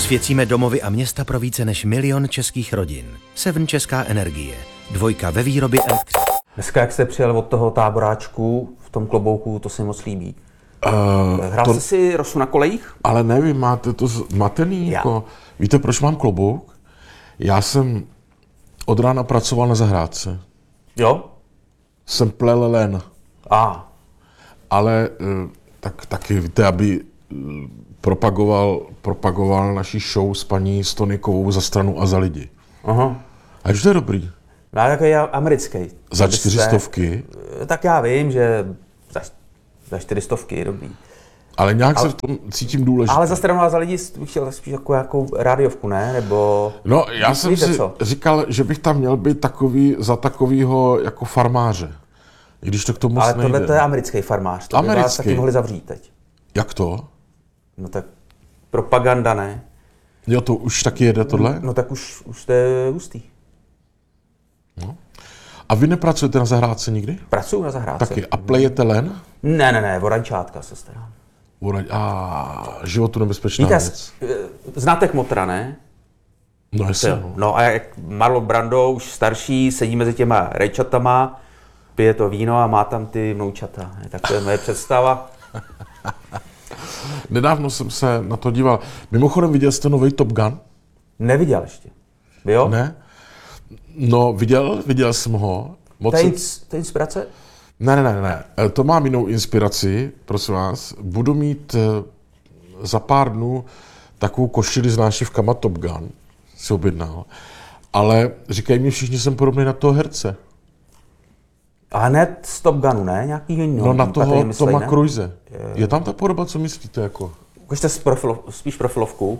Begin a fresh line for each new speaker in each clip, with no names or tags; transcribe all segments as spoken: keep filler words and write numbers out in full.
Rozsvěcíme domovy a města pro více než milion českých rodin. Seven Česká energie. Dvojka ve výrobě elektřiny.
Dneska, jak jste přijel od toho táboráčku v tom klobouku, to se mi moc líbí. Uh, Hrál to... jste si Rosu na kolejích?
Ale ne, vy máte to zmatený. Jako... Víte, proč mám klobouk? Já jsem od rána pracoval na zahrádce.
Jo?
Jsem plel len.
A.
Ale tak, taky, víte, aby propagoval, propagoval naši show s paní Stonikovou Za stranu a za lidi.
Aha.
A už to je dobrý.
No, jako je americký.
Za čtyři stovky?
Tak já vím, že za, za čtyři stovky je dobrý.
Ale nějak ale, se v tom cítím důležitý.
Ale Za stranu a za lidi bych chtěl spíš jako, jako rádiovku, ne? Nebo...
No, já jsem si
co?
říkal, že bych tam měl být takový, za takovýho jako farmáře. I když to k tomu
ale
nejde.
tohle to je americký farmář. To
americký.
By vás taky mohli zavřít teď.
Jak to?
No tak propaganda, ne?
Jo, to už taky jede tohle?
No, no tak už, už to je hustý.
No. A vy nepracujete na zahrádce nikdy?
Pracuju na zahrádce.
Taky. A plejete len?
Ne, ne, ne, vorančátka se starám.
Voraň... A životu nebezpečná
Víte,
věc.
Znáte Kmotra, ne?
No jestli.
No a jak Marlon Brando, už starší, sedí mezi těma rajčatama, pije to víno a má tam ty vnoučata. Tak to je moje představa.
Nedávno jsem se na to díval. Mimochodem, viděl jste nový Top Gun?
Neviděl ještě. Vy jo?
Ne? No, viděl, viděl jsem ho.
Moc... To je ins- to je inspirace?
Ne, ne, ne, ne. To mám jinou inspiraci, prosím vás. Budu mít za pár dnů takovou košili s nášivkama Top Gun. Si objednal. Ale říkají mi všichni, že jsem podobný na toho herce.
A hned z Top Gunu, ne? Nějaký jiný?
No na toho Toma Cruise. Je... je tam ta podoba, co myslíte? Jako?
Ukažte profilo, spíš profilovku.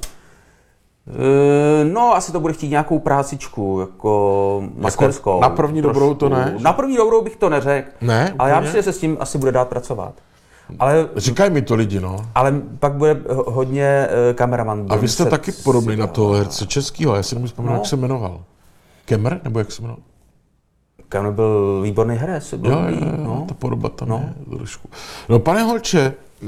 E, no, asi to bude chtít nějakou prácičku, jako maskerskou.
Jako na první trošku. Dobrou to ne?
Na první dobrou bych to neřekl.
Ne?
Ale já myslím, že se s tím asi bude dát pracovat. Ale,
říkají mi to lidi, no.
Ale pak bude hodně uh, kameraman.
A vy jste taky podobný na toho herce českýho, já si nemůžu vzpomenout, no. Jak se jmenoval. Kemr, nebo jak se jmenoval?
Kemr byl výborný herec.
Jo, jo, jo, no. Ta podoba tam no. je trošku. No, pane Holče, uh,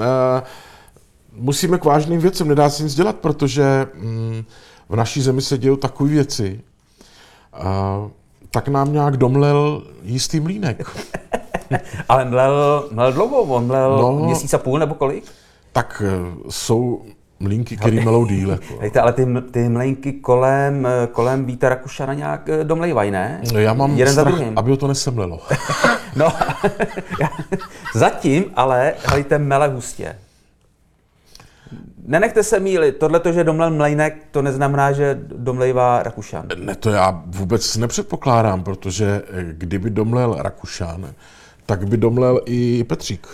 musíme k vážným věcem, nedá se nic dělat, protože mm, v naší zemi se dějou takové věci. Uh, tak nám nějak domlel jistý mlýnek.
Ale mlel, mlel dlouho, on mlel no, měsíc a půl nebo kolik?
Tak jsou mlínky, který melou díl. Jako.
Hejte, ale ty, ty mlínky kolem, kolem Víta Rakušana nějak domlejvají, ne?
No, já mám jeden strach, aby ho to nesemlelo.
No, zatím ale hejte mele hustě. Nenechte se mýlit, tohleto, že domlel mlejnek, to neznamená, že domlejvá Rakušan.
Ne, to já vůbec nepředpokládám, protože kdyby domlel Rakušan, tak by domlel i Petřík.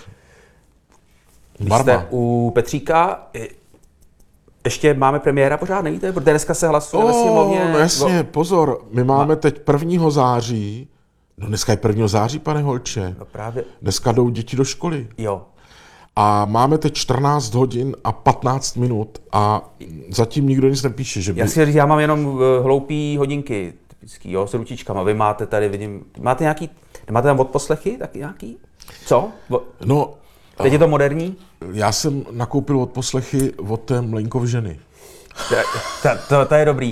Barma. Jste u Petříka, ještě máme premiéra pořád, nevíte? Protože dneska se hlasuje ve sněmovně.
No jasně, pozor, my máme teď prvního září, no dneska je prvního září, pane Holče.
No právě.
Dneska jdou děti do školy.
Jo.
A máme teď čtrnáct hodin a patnáct minut a zatím nikdo nic nepíše, že by...
Já si říct, já mám jenom hloupý hodinky, typický, jo, s ručičkama. Vy máte tady, vidím, máte nějaký, máte tam odposlechy, tak nějaký? Co?
No...
Teď je to moderní?
Já jsem nakoupil odposlechy od té Mlejnkovy ženy.
To, to, to, to je dobrý.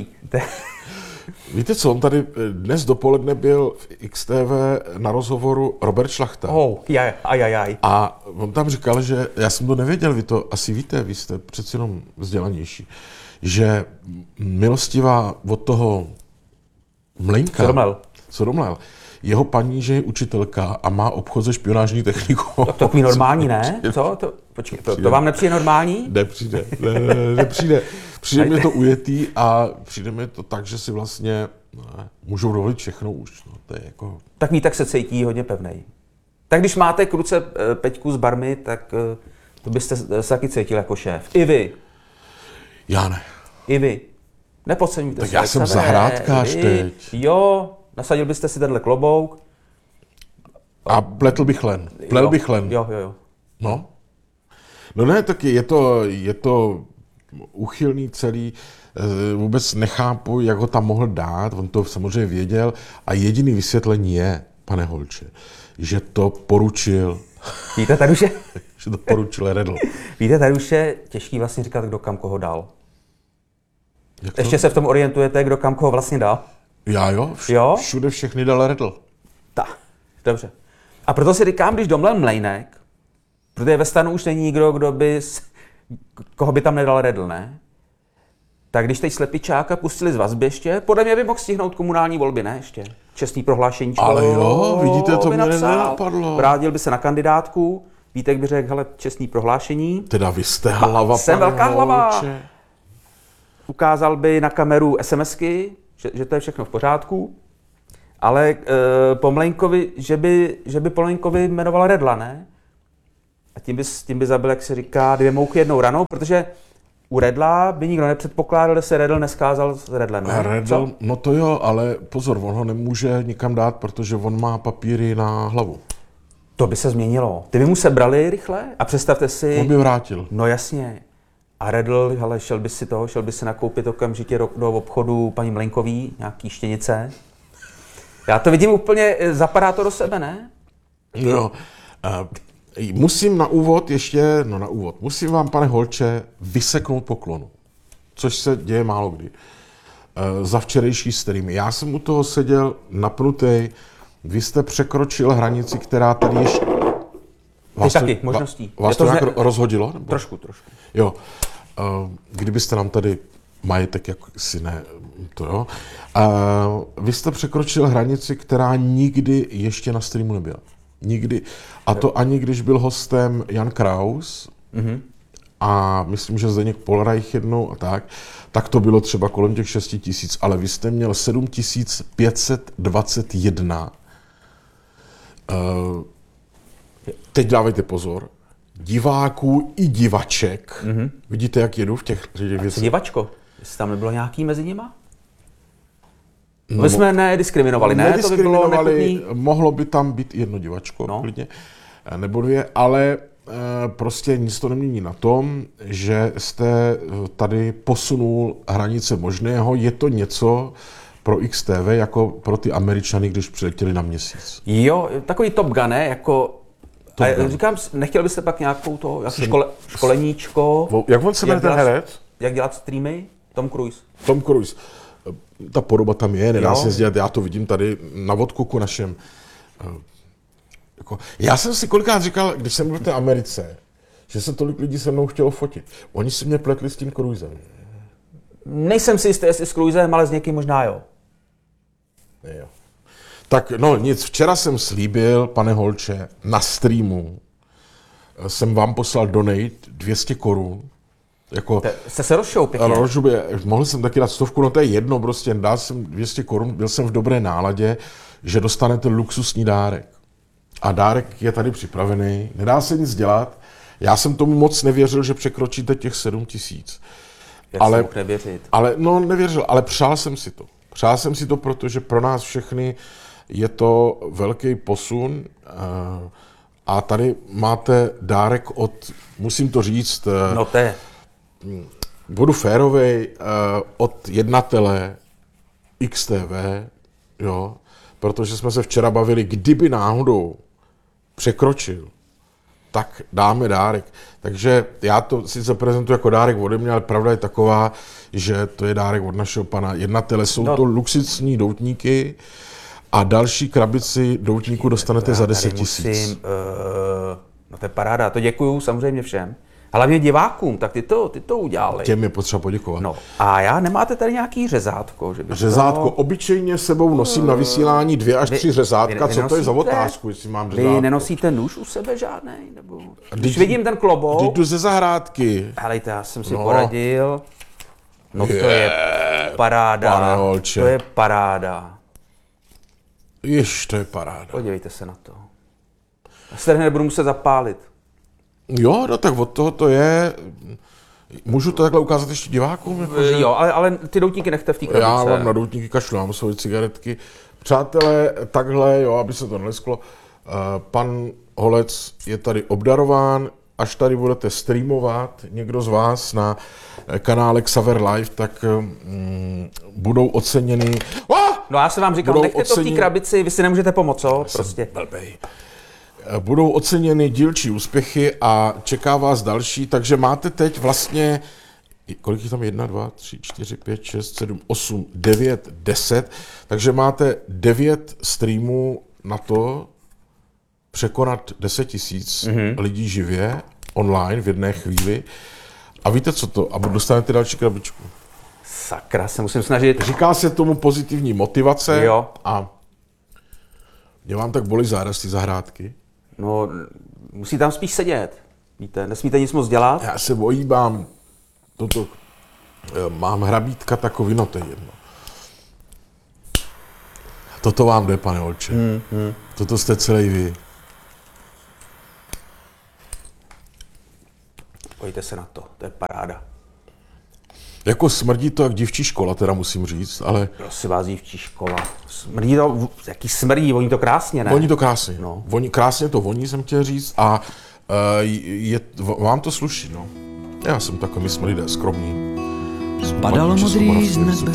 Víte co, on tady dnes dopoledne byl v X T V na rozhovoru Robert Šlachta.
Oh, jaj, aj, aj, aj.
A on tam říkal, že, já jsem to nevěděl, vy to asi víte, vy jste přeci jenom vzdělanější, že milostivá od toho Mlejnka,
co domlel,
co domlel, jeho paní, že je učitelka a má obchod se špionážní technikou.
To takový normální, ne? Co? To, počkej, to, to vám nepřijde normální?
Nepřijde, ne, ne, ne, nepřijde. Přijde mi to ujetý a přijde mi to tak, že si vlastně ne, můžou dovolit všechno už. No, to je jako...
Tak mít tak se cítí hodně pevnej. Tak když máte k ruce Peťku z barmy, tak to byste se taky cítil jako šéf. I vy.
Já ne.
I vy. Nepodceňujte
tak se. Tak já jsem zahrádkář teď.
Jo, nasadil byste si tenhle klobouk.
A pletl bych len. Plel
jo,
bych len.
Jo, jo, jo.
No. No ne, tak je to, je to úchylný celý. Vůbec nechápu, jak ho tam mohl dát. On to samozřejmě věděl. A jediný vysvětlení je, pane Holče, že to poručil.
Víte, tady už je...
že to poručil Redl.
Víte, tady už je těžký vlastně říkat, kdo kam koho dal.
Jak to?
Ještě se v tom orientujete, kdo kam koho vlastně dal?
Já jo, vš-
Jo?
všude všechny dal Redl.
Tak, dobře. A proto si říkám, když domlel mlejnek, protože ve stanu už není nikdo, kdo by, s- koho by tam nedal Redl, ne? Tak když teď Slepičáka pustili z vazby ještě, podle mě by mohl stihnout komunální volby, ne ještě? Čestný prohlášení.
Ale jo, vidíte, to
by
mě
napsal.
nenapadlo.
Vrátil by se na kandidátku, Vítek by řekl, hele, čestný prohlášení.
Teda vy jste hlava,
Jsem
pane
velká hlava.
Holče.
Ukázal by na kameru SMSky, že, že to je všechno v pořádku, ale e, po Mlejnkovi, že by, že by po Mlejnkovi jmenoval Redla, ne? A tím by, tím by zabil, jak se říká, dvě mouchy jednou ranou, protože u Redla by nikdo nepředpokládal, že se Redl neskázal s Redlem, ne?
Redl,
Co?
no to jo, ale pozor, on ho nemůže nikam dát, protože on má papíry na hlavu.
To by se změnilo. Ty by mu sebrali rychle a představte si...
On by vrátil.
No jasně. A Redl, hele, šel by si to, šel by si nakoupit okamžitě do, do obchodu paní Mlejnkový, nějaký štěnice. Já to vidím úplně, zapadá to do sebe, ne?
Jo. Uh, musím na úvod ještě, no na úvod, musím vám, pane Holče, vyseknout poklonu. Což se děje málo kdy. Uh, za včerejší streamy. Já jsem u toho seděl napnutý. Vy jste překročil hranici, která tady ještě...
Ty taky, možností.
Vás
Je
to
to
nějak
zne-
rozhodilo? Nebo?
Trošku, trošku.
Jo. Uh, kdybyste nám tady majetek, jak si ne, to jo. Uh, vy jste překročil hranici, která nikdy ještě na streamu nebyla. Nikdy. A to ani když byl hostem Jan Kraus, mm-hmm. a myslím, že Zdeněk Polreich jednou a tak, tak to bylo třeba kolem těch šesti tisíc, ale vy jste měl sedm tisíc pět set dvacet jedna. Uh, teď dávejte pozor. Diváků i divaček. Mm-hmm. Vidíte, jak jedu v těch věcech?
Co divačko? Jestli tam nebylo nějaký mezi nima? No, my jsme nediskriminovali, ne? To by bylo nechutný.
Mohlo by tam být jedno divačko,
No.
klidně, nebo dvě, ale e, prostě nic to nemění na tom, že jste tady posunul hranice možného. Je to něco pro X T V, jako pro ty Američany, když přiletěli na měsíc.
Jo, takový Top Gun, ne? Jako...
Top
A
Gun.
říkám, nechtěl byste pak nějakou to, jako škole, školeníčko?
Jak on se jmenuje ten
dělat-
herec?
Jak dělat streamy? Tom Cruise.
Tom Cruise. Ta podoba tam je, nedá
Jo.
se sdělat, já to vidím tady na odkuku našem. Jako, já jsem si kolikrát říkal, když jsem byl v té Americe, že se tolik lidí se mnou chtělo fotit. Oni si mě pletli s tím Cruisem.
Nejsem si jistý, jestli s Cruisem, ale s někým možná jo.
Jo. Tak no nic, včera jsem slíbil, pane Holče, na streamu jsem vám poslal donate dvě stě korun. Jako,
Te, jste se rozšou pěkně.
Rožubě, mohl jsem taky dát stovku, no to je jedno, prostě dal jsem dvě stě korun, byl jsem v dobré náladě, že dostanete luxusní dárek. A dárek je tady připravený, nedá se nic dělat. Já jsem tomu moc nevěřil, že překročíte těch sedm tisíc.
Jak
ale,
jsem mohl nevěřit.
ale, no nevěřil, ale přál jsem si to. Přál jsem si to, protože pro nás všechny je to velký posun. A tady máte dárek od, musím to říct,
No to je.
budu férovej, uh, od jednatele X T V, jo, protože jsme se včera bavili, kdyby náhodou překročil, tak dáme dárek. Takže já to sice prezentuji jako dárek ode mě, ale pravda je taková, že to je dárek od našeho pana jednatele. Jsou
No.
to luxusní doutníky a další krabici doutníků dostanete za deset tisíc.
Musím, uh, no to je paráda, to děkuju samozřejmě všem. Hlavně divákům, tak ty to, ty to udělali.
Těm je potřeba poděkovat.
No a já, nemáte tady nějaký řezátko? Že by
Řezátko.
To...
Obyčejně sebou nosím na vysílání dvě až
Vy-
tři řezátka.
vy- vy
Co to je za
nenosíte?
otázku, jestli mám
Vy
řezátko?
nenosíte nůž u sebe žádnej? Nebo... Když
Vždyť-
vidím ten
Vždyť
klobouk,
jdu ze zahrádky.
helejte, já jsem si
No.
poradil. No to je paráda.
pane holče.
To je paráda.
Jež, to je paráda.
Podívejte se na to. Já se tady nebudu muset zapálit.
Jo, no tak od toho to je. Můžu to takhle ukázat ještě divákům? Jako, že...
Jo, ale, ale ty doutníky nechte v té krabice.
Já mám na doutníky kašlu, mám svoje cigaretky. Přátelé, takhle, jo, aby se to nelesklo. Uh, pan Holec je tady obdarován. Až tady budete streamovat někdo z vás na kanále Xaver Live, tak um, budou oceněny. Ah!
No já se vám říkám,
Budou
nechte to v té
oceněni-
krabici, vy si nemůžete pomoct, co? Prostě.
Blbej. Budou oceněny dílčí úspěchy a čeká vás další, takže máte teď vlastně kolik jich tam je? Jedna, dva, tři, čtyři, pět, šest, sedm, osm, devět, deset. Takže máte devět streamů na to překonat deset tisíc mm-hmm. lidí živě, online v jedné chvíli. A víte co to? A dostanete další krabičku.
Sakra, se musím snažit.
Říká se tomu pozitivní motivace.
Jo.
A mě vám tak bolí záda z té zahrádky.
No, musí tam spíš sedět. Víte, nesmíte nic moc dělat.
Já se ojíbám toto. Mám hrabítka takový, no to je jedno. Toto vám jde, pane Olče. Hmm, hmm. Toto jste celý vy.
Pojďte se na to, to je paráda.
Jako smrdí to jak dívčí škola, teda musím říct, ale...
Prosím vás, dívčí škola. Smrdí to, jaký smrdí, voní to krásně, ne?
Voní to krásně,
no.
Voní, krásně to voní, jsem chtěl říct, a uh, je, vám to sluší, no. Já jsem takový smrdý, skromný.
Padal modrý z nebe